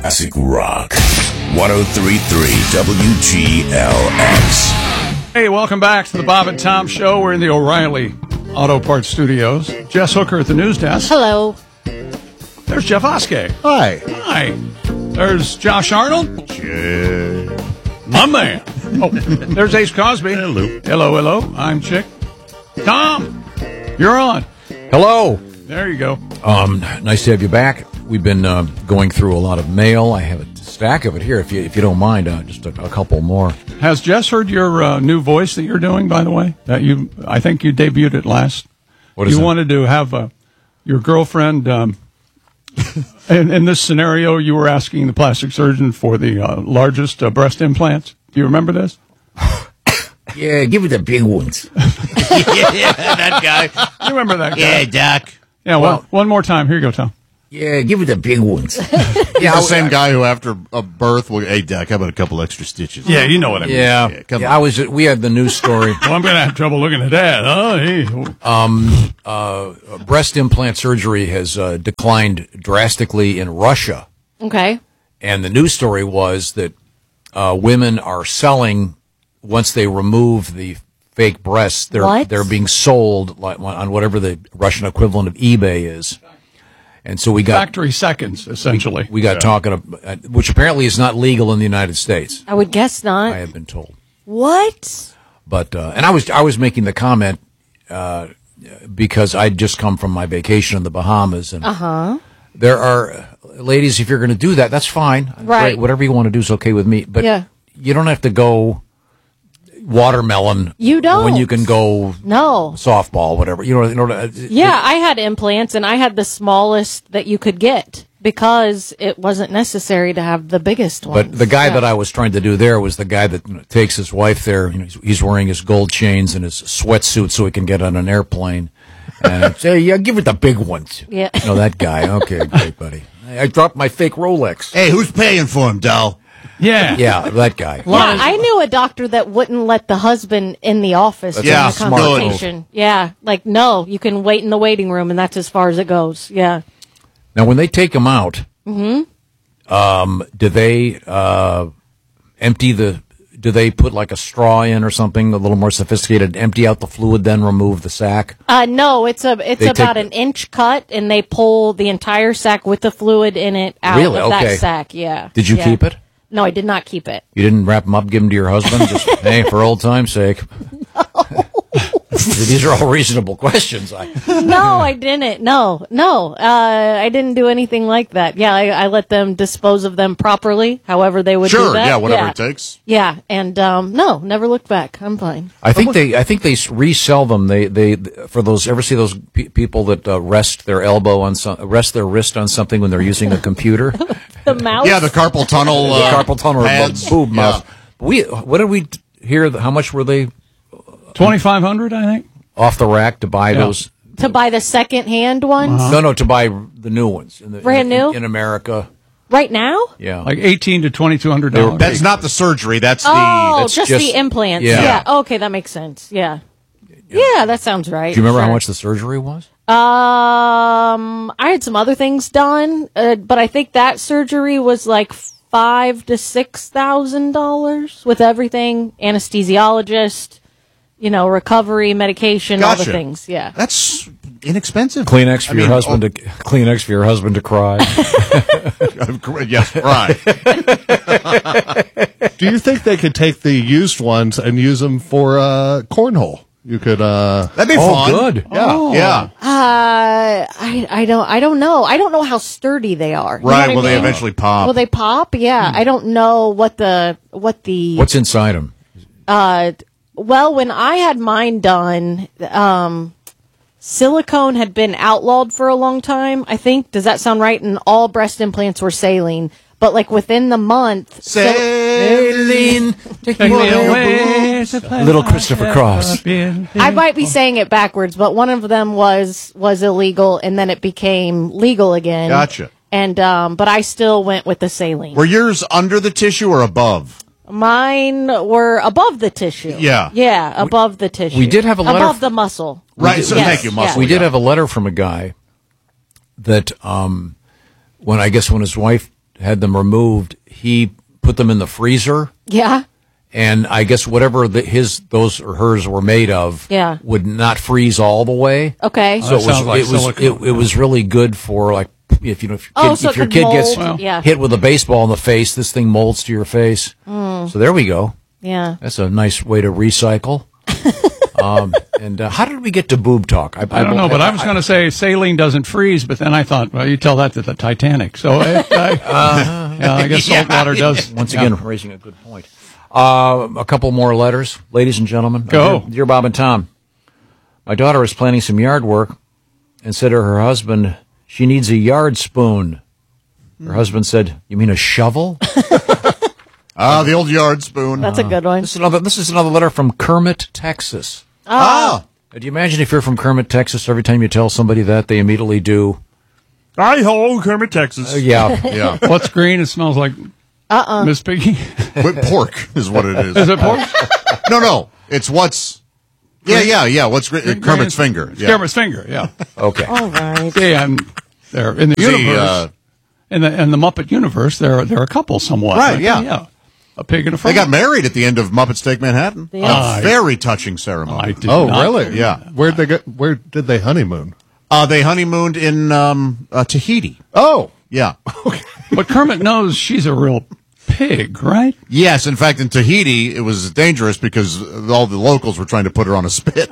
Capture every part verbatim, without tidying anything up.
Classic Rock. one oh three point three W G L X. Hey, welcome back to the Bob and Tom Show. We're in the O'Reilly Auto Parts Studios. Jess Hooker at the news desk. Hello. There's Jeff Oskey. Hi. Hi. There's Josh Arnold. Yeah. My man. Oh, there's Ace Cosby. Hello. Hello, hello. I'm Chick. Tom, you're on. Hello. There you go. Um, nice to have you back. We've been uh, going through a lot of mail. I have a stack of it here, if you if you don't mind, uh, just a, a couple more. Has Jess heard your uh, new voice that you're doing, by the way? That you, I think you debuted it last. What is you that? wanted to have uh, your girlfriend, um, in, in this scenario, you were asking the plastic surgeon for the uh, largest uh, breast implants. Do you remember this? Yeah, give it the big ones. Yeah, that guy. You remember that guy? Yeah, Doc. Yeah, Well- one, one more time. Here you go, Tom. Yeah, give it the big ones. Yeah, the same guy who after a birth will, hey, Doc, how about a couple extra stitches? Yeah, you know what I mean. Yeah, Yeah, come yeah, on. I was. We had the news story. Well, I'm going to have trouble looking at that. Huh? Hey. Um, uh, breast implant surgery has uh, declined drastically in Russia, Okay. and the news story was that uh, women are selling once they remove the fake breasts. They're What? they're being sold like, on whatever the Russian equivalent of eBay is, and so we got. Factory seconds, essentially. We got talking, about, which apparently is not legal in the United States. I would guess not. I have been told, What? but uh, and I was I was making the comment uh, because I'd just come from my vacation in the Bahamas, and Uh-huh. there are ladies. If you're going to do that, that's fine. Right. Great. Whatever you want to do is okay with me. But Yeah. you don't have to go watermelon. You don't. when you can go No. softball, whatever. You know. In order, Yeah, I had implants, and I had the smallest that you could get because it wasn't necessary to have the biggest ones. But the guy Yeah. that I was trying to do there was the guy that you know, takes his wife there. You know, he's, he's wearing his gold chains and his sweatsuit so he can get on an airplane. And say, yeah, give it the big ones. Yeah. You know, that guy. Okay, great, buddy. I I dropped my fake Rolex. Hey, who's paying for him, doll? Yeah. Yeah, that guy. Yeah, I knew a doctor that wouldn't let the husband in the office That's during a the smart move. consultation. Yeah, like, no, you can wait in the waiting room, and that's as far as it goes. Yeah. Now, when they take him out, um, do they uh, empty the? Do they put like a straw in or something a little more sophisticated? Empty out the fluid, then remove the sac. Uh, no, it's a it's They about take- an inch cut, and they pull the entire sack with the fluid in it out Really? of Okay. that sack. Yeah. Did you Yeah. keep it? No, I did not keep it. You didn't wrap them up, give them to your husband? Just, hey, for old time's sake. These are all reasonable questions. I, No, I didn't. No, no, uh, I didn't do anything like that. Yeah, I, I let them dispose of them properly, however they would do Sure, that. yeah, whatever it takes. Yeah, and um, no, never looked back. I'm fine. I think they, I think they s- resell them. They, they, for those. Ever see those pe- people that uh, rest their elbow on some, rest their wrist on something when they're using a computer? The mouse. Yeah, the carpal tunnel. The Uh, carpal tunnel or pads. boob Yeah. mouth. We, what did we t- hear? How much were they twenty-five hundred, I think. off the rack to buy Yeah. those? to buy the second-hand ones No, no, to buy the new ones. In the, Brand in, new? in America. right now. Yeah, Like eighteen to twenty-two hundred dollars. That's not the surgery. That's the. Oh, that's just, just- the implants. yeah. Yeah. Okay, that makes sense. Yeah. Yeah, that sounds right. do you remember how Sure. much the surgery was? Um, I had some other things done, uh, but I think that surgery was like five to six thousand dollars with everything, anesthesiologist, you know, recovery, medication, all the Gotcha. things. Yeah. That's inexpensive. Kleenex for I your mean, husband to Kleenex for your husband to cry. oh, yes, right. Do you think they could take the used ones and use them for uh, cornhole? You could. Uh, That'd be Oh, fun. good. Yeah, yeah. Uh, I, I don't, I don't know. I don't know how sturdy they are. You know Right. what I Will they mean? eventually pop? Will they pop? Yeah. I don't know what the, what the, What's inside them? Uh, well, when I had mine done, um, silicone had been outlawed for a long time, I think. Does that sound right? And all breast implants were saline. But, like, within the month... Sailing. Take me away. Little Christopher Cross. I might be saying it backwards, but one of them was was illegal, and then it became legal again. Gotcha. And, um, but I still went with the saline. Were yours under the tissue or above? Mine were above the tissue. Yeah. Yeah, above the tissue. We did have a letter Above f- the muscle. Right. did- So yes, thank you, muscle. yeah. We did yeah. have a letter from a guy that, um, when I guess when his wife had them removed, he put them in the freezer. Yeah. And I guess whatever the, his those or hers were made of Yeah. would not freeze all the way. Okay. So it was sounds like it was silicone. it, it was really good for like if you know if your kid, Oh, so if it your could kid gets mold, yeah. hit with a baseball in the face, this thing molds to your face. Mm. So there we go. Yeah. That's a nice way to recycle. um, and uh, how did we get to boob talk? I don't know, but I was going to say saline doesn't freeze, but then I thought, well, you tell that to the Titanic. So I, I, uh, yeah, I guess salt water does. Once yeah. again, raising a good point. Uh, a couple more letters, ladies and gentlemen. Go. Uh, dear, dear Bob and Tom, my daughter is planning some yard work and said to her husband, she needs a yard spoon. Her husband said, you mean a shovel? Ah, the old yard spoon. That's a good one. This is another, this is another letter from Kermit, Texas. Ah, Uh, do you imagine if you're from Kermit, Texas, every time you tell somebody that, they immediately do, Hi ho, Kermit, Texas. uh, yeah. yeah. What's green? It smells like uh-uh. Miss Piggy. With pork is what it is. Is it pork? No, no. It's what's. Yeah, yeah, yeah. What's gr- Kermit's finger? It's Yeah. Kermit's finger, yeah. Okay. All right. Yeah, and they're in the See, universe. uh, in the in the Muppet universe, they're they're a couple somewhat. Right, yeah. yeah. A pig and a They frog. got married at the end of Muppets Take Manhattan. Yeah. A very touching ceremony. I did Oh, not- really? Yeah. Where'd they get? Where did they honeymoon? Uh, they honeymooned in um, uh, Tahiti. Oh, Yeah. But Kermit knows she's a real pig, right? Yes, in fact, in Tahiti, it was dangerous because all the locals were trying to put her on a spit.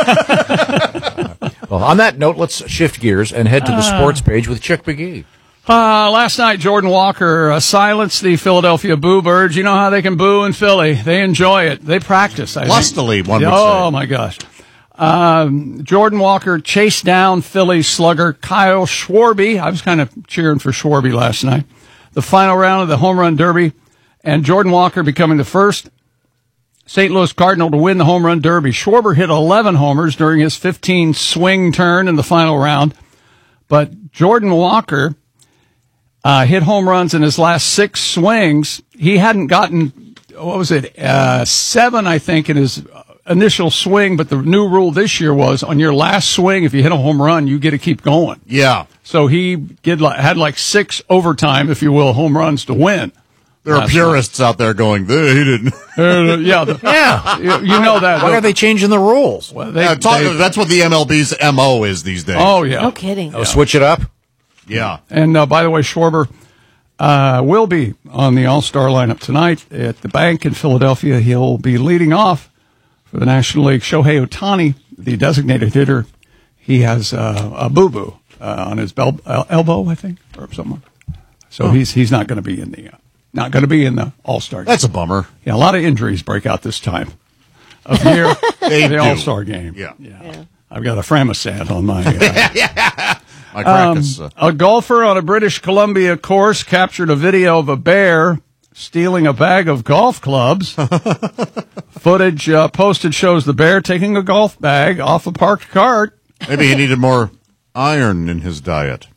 Well, on that note, let's shift gears and head to the sports page with Chick McGee. Uh, last night, Jordan Walker uh, silenced the Philadelphia Boo Birds. You know how they can boo in Philly. They enjoy it. They practice. I think. Lustily, one would Oh, say. my gosh. Um, Jordan Walker chased down Philly slugger Kyle Schwarby. I was kind of cheering for Schwarby last night. The final round of the home run derby, and Jordan Walker becoming the first Saint Louis Cardinal to win the home run derby. Schwarber hit eleven homers during his fifteen swing turn in the final round, but Jordan Walker uh, hit home runs in his last six swings. He hadn't gotten, what was it, uh, seven, I think, in his initial swing, but the new rule this year was on your last swing, if you hit a home run, you get to keep going. Yeah. So he did like, had like six overtime, if you will, home runs to win. There are Last purists out there going, "Eh, he didn't. Uh, yeah, the, Yeah. you, you know that. Why are they changing the rules? Well, they- Yeah, talk, they- that's what the M L B's M O is these days. oh, yeah. No kidding. Oh, switch it up? Yeah. And uh, by the way, Schwarber uh, will be on the All-Star lineup tonight at the bank in Philadelphia. He'll be leading off for the National League. Shohei Ohtani, the designated hitter, he has uh, a boo-boo uh, on his bel- el- elbow, I think, or something. So he's he's not going to be in the uh, not going to be in the All-Star game. That's a bummer. Yeah, a lot of injuries break out this time of year. They the do. All-Star game. Yeah. yeah. I've got a Framisat on my. Uh, My crack is, uh, A golfer on a British Columbia course captured a video of a bear stealing a bag of golf clubs. Footage uh, posted shows the bear taking a golf bag off a parked cart. maybe he needed more iron in his diet.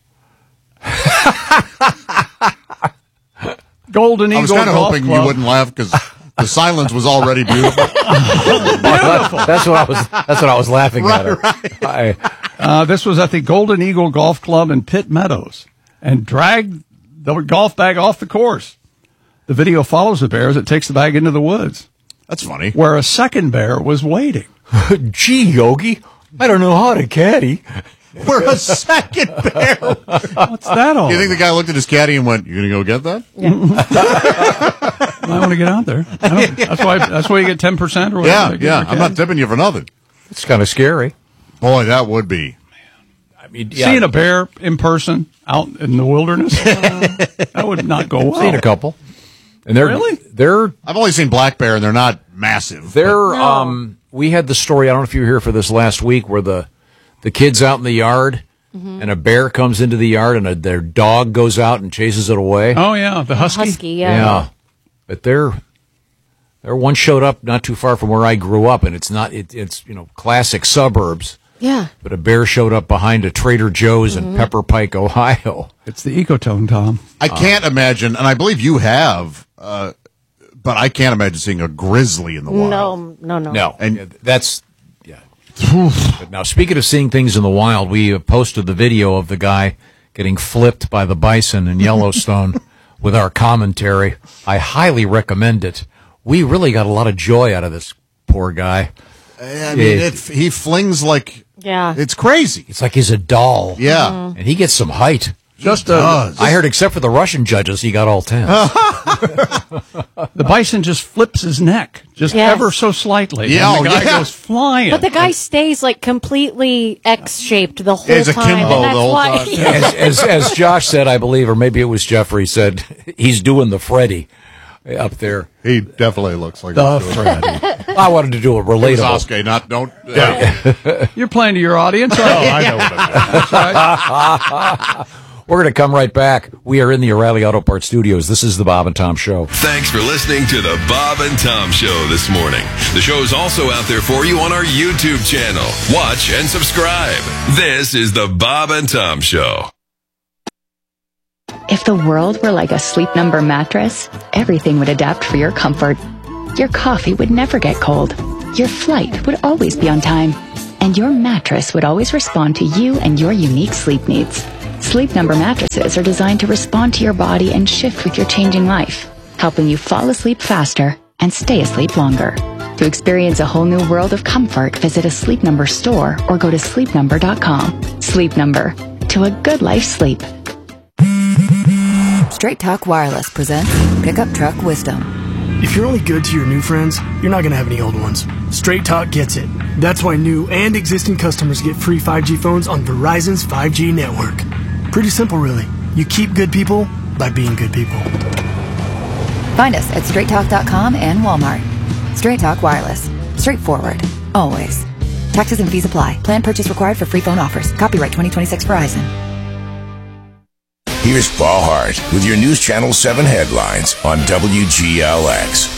Golden I Eagle was kind of Golf hoping Club. you wouldn't laugh because the silence was already beautiful. That's what I was. That's what I was laughing at. I, Uh, this was at the Golden Eagle Golf Club in Pitt Meadows and dragged the golf bag off the course. The video follows the bear as it takes the bag into the woods, That's funny. where a second bear was waiting. Gee, Yogi, I don't know how to caddy. We're a second bear. What's that all? You think the guy looked at his caddy and went, "You gonna go get that?" I want to get out there. I don't- That's why. That's why you get ten percent or whatever. Yeah, they give yeah. your I'm not caddy. tipping you for nothing. It's kind of scary. Boy, that would be. I mean, Seeing a bear in person out in the wilderness, uh, that would not go well. seen a couple, and they're Really? they're I've only seen black bear, and they're not massive. they're. Um, we had the story. I don't know if you were here for this last week, where the the kids out in the yard, and a bear comes into the yard, and a, their dog goes out and chases it away. Oh yeah, the husky. Husky, yeah. Yeah, but they're there. One showed up not too far from where I grew up, and it's not. It, it's you know classic suburbs. Yeah. But a bear showed up behind a Trader Joe's in Pepper Pike, Ohio. It's the ecotone, Tom. I can't imagine, and I believe you have, uh, but I can't imagine seeing a grizzly in the wild. No, no, no. No, And- and that's yeah. But now, speaking of seeing things in the wild, we uh, posted the video of the guy getting flipped by the bison in Yellowstone with our commentary. I highly recommend it. We really got a lot of joy out of this poor guy. I mean, it, he flings like, Yeah. it's crazy. It's like he's a doll. Yeah. Mm-hmm. And he gets some height. Just uh, I heard except for the Russian judges, he got all ten. the bison just flips his neck, just Yes. ever so slightly. Yeah, and the oh, guy yeah. goes flying. But the guy stays like completely X-shaped the whole It's a time. Kimbo and that's the whole why, time. as, as, as Josh said, I believe, or maybe it was Jeffrey said, he's doing the Freddy up there. He definitely looks like the he's doing Freddy. I wanted to do a It was relatable. Sasuke, not, don't. Uh, You're playing to your audience. Oh, aren't you? I know what I mean. That's right. We're going to come right back. We are in the O'Reilly Auto Parts studios. This is the Bob and Tom Show. Thanks for listening to the Bob and Tom Show this morning. The show is also out there for you on our YouTube channel. Watch and subscribe. This is the Bob and Tom Show. If the world were like a Sleep Number mattress, everything would adapt for your comfort. Your coffee would never get cold. Your flight would always be on time. And your mattress would always respond to you and your unique sleep needs. Sleep Number mattresses are designed to respond to your body and shift with your changing life, helping you fall asleep faster and stay asleep longer. To experience a whole new world of comfort, visit a Sleep Number store or go to sleep number dot com. Sleep Number. To a good life sleep. Straight Talk Wireless presents Pickup Truck Wisdom. If you're only good to your new friends, you're not going to have any old ones. Straight Talk gets it. That's why new and existing customers get free five G phones on Verizon's five G network. Pretty simple, really. You keep good people by being good people. Find us at straight talk dot com and Walmart. Straight Talk Wireless. Straightforward. Always. Taxes and fees apply. Plan purchase required for free phone offers. Copyright twenty twenty-six Verizon. Here's Paul Hart with your News Channel seven headlines on W G L X.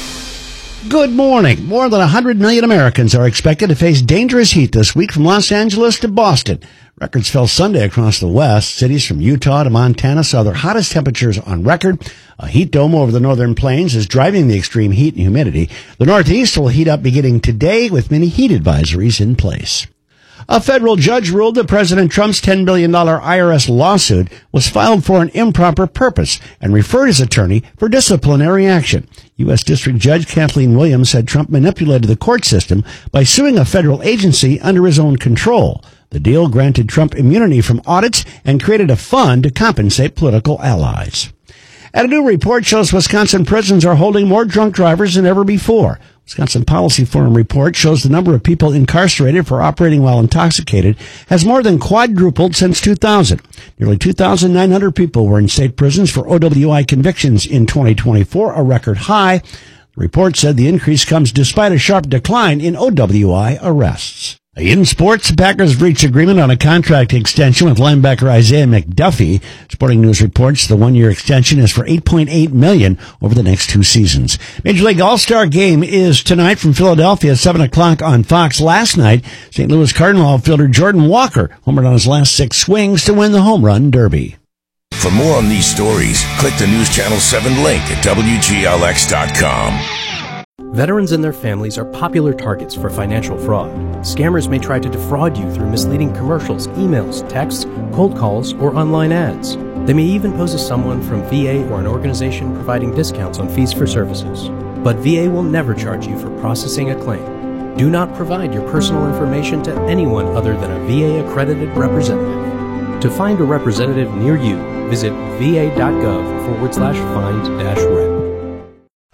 Good morning. More than one hundred million Americans are expected to face dangerous heat this week from Los Angeles to Boston. Records fell Sunday across the West. Cities from Utah to Montana saw their hottest temperatures on record. A heat dome over the northern plains is driving the extreme heat and humidity. The Northeast will heat up beginning today with many heat advisories in place. A federal judge ruled that President Trump's ten billion dollars I R S lawsuit was filed for an improper purpose and referred his attorney for disciplinary action. U S. District Judge Kathleen Williams said Trump manipulated the court system by suing a federal agency under his own control. The deal granted Trump immunity from audits and created a fund to compensate political allies. And a new report shows Wisconsin prisons are holding more drunk drivers than ever before. Wisconsin Policy Forum report shows the number of people incarcerated for operating while intoxicated has more than quadrupled since two thousand. Nearly two thousand nine hundred people were in state prisons for O W I convictions in twenty twenty-four, a record high. The report said the increase comes despite a sharp decline in O W I arrests. In sports, the Packers reached agreement on a contract extension with linebacker Isaiah McDuffie. Sporting News reports the one-year extension is for eight point eight million dollars over the next two seasons. Major League All-Star Game is tonight from Philadelphia at seven o'clock on Fox. Last night, Saint Louis Cardinal outfielder Jordan Walker homered on his last six swings to win the Home Run Derby. For more on these stories, click the News Channel seven link at W G L X dot com. Veterans and their families are popular targets for financial fraud. Scammers may try to defraud you through misleading commercials, emails, texts, cold calls, or online ads. They may even pose as someone from V A or an organization providing discounts on fees for services. But V A will never charge you for processing a claim. Do not provide your personal information to anyone other than a V A-accredited representative. To find a representative near you, visit va.gov forward slash find dash